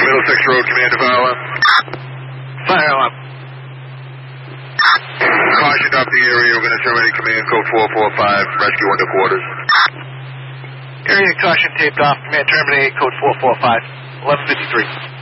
Middlesex Road, command to fire alarm. Fire alarm. Caution up the area, we're going to terminate command code 445, rescue under quarters. Area caution taped off, command terminate, code 445, 1153.